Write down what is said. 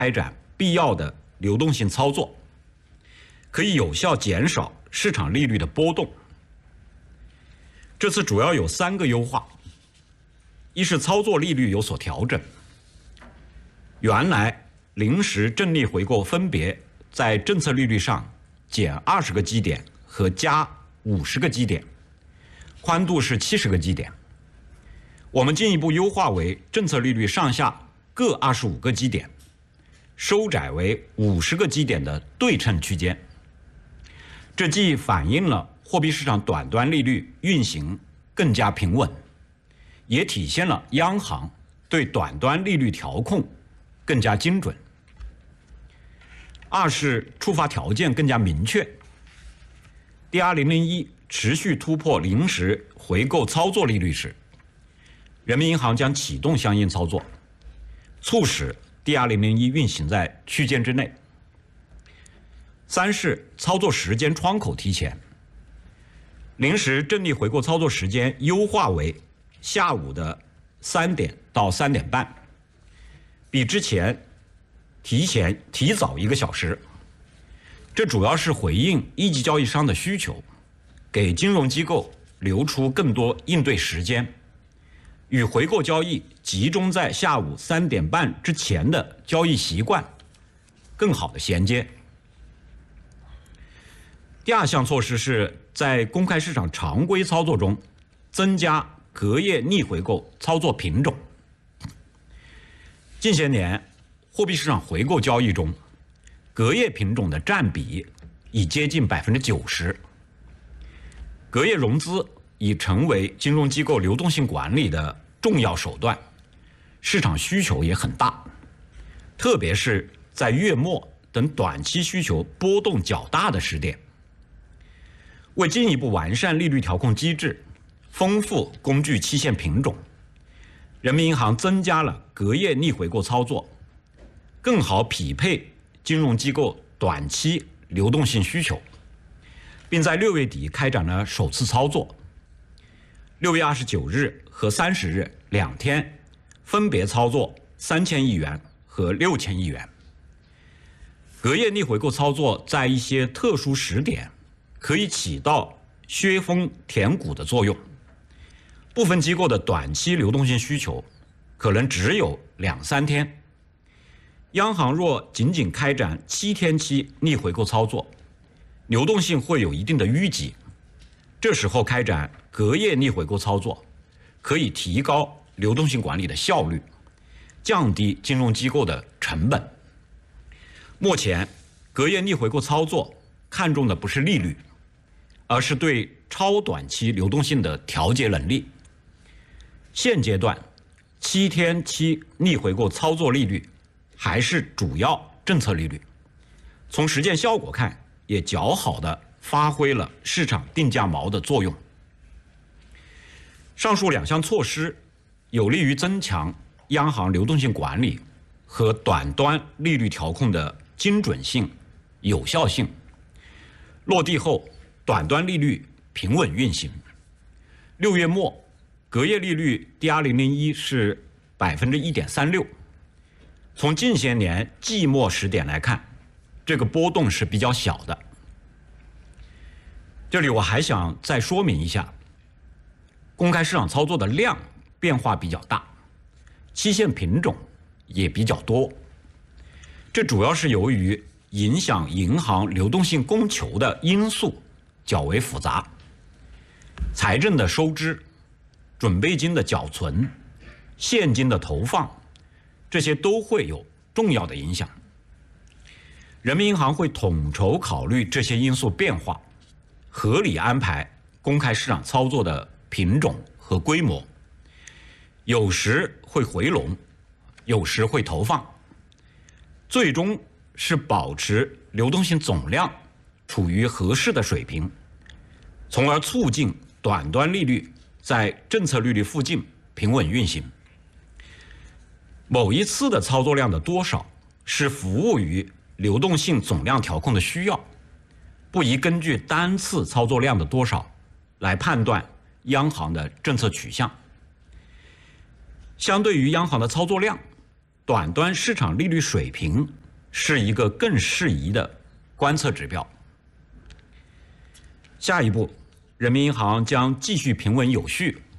开展必要的流动性操作，可以有效减少市场利率的波动。这次主要有3个优化：一是操作利率有所调整，原来临时正逆回购分别在政策利率上减20个基点和加50个基点，宽度是70个基点。我们进一步优化为政策利率上下各25个基点，收窄为50个基点的对称区间。这既反映了货币市场短端利率运行更加平稳，也体现了央行对短端利率调控更加精准。二是触发条件更加明确， DR001 持续突破临时回购操作利率时，人民银行将启动相应操作，促使 DR001 运行在区间之内。三是操作时间窗口提前，临时正逆回购操作时间优化为下午的3点到3点半，比之前提早1个小时。这主要是回应一级交易商的需求，给金融机构留出更多应对时间，与回购交易集中在下午3点半之前的交易习惯更好的衔接。第二项措施是在公开市场常规操作中增加隔夜逆回购操作品种。近些年货币市场回购交易中，隔夜品种的占比已接近90%，隔夜融资已成为金融机构流动性管理的重要手段，市场需求也很大，特别是在月末等短期需求波动较大的时点。为进一步完善利率调控机制，丰富工具期限品种，人民银行增加了隔夜逆回购操作，更好匹配金融机构短期流动性需求，并在6月底开展了首次操作。6月29日和30日2天，分别操作3000亿元和6000亿元。隔夜逆回购操作在一些特殊时点可以起到削峰填谷的作用，部分机构的短期流动性需求可能只有2-3天，央行若仅仅开展7天期逆回购操作，流动性会有一定的淤积，这时候开展隔夜逆回购操作，可以提高流动性管理的效率，降低金融机构的成本。目前隔夜逆回购操作看重的不是利率，而是对超短期流动性的调节能力。现阶段7天期逆回购操作利率还是主要政策利率，从实践效果看，也较好地发挥了市场定价锚的作用。上述2项措施有利于增强央行流动性管理和短端利率调控的精准性、有效性。落地后，短端利率平稳运行。6月末，隔夜利率 DR001 是 1.36%。从近些年季末时点来看，这个波动是比较小的。这里我还想再说明一下，公开市场操作的量变化比较大，期限品种也比较多。这主要是由于影响银行流动性供求的因素较为复杂，财政的收支、准备金的缴存、现金的投放，这些都会有重要的影响。人民银行会统筹考虑这些因素变化，合理安排公开市场操作的品种和规模，有时会回笼，有时会投放，最终是保持流动性总量处于合适的水平，从而促进短端利率在政策利率附近平稳运行。某一次的操作量的多少是服务于流动性总量调控的需要，不宜根据单次操作量的多少来判断央行的政策取向。相对于央行的操作量， 短端市场利率水平是一个更适宜的观测指标。下一步，人民银行将继续平稳有序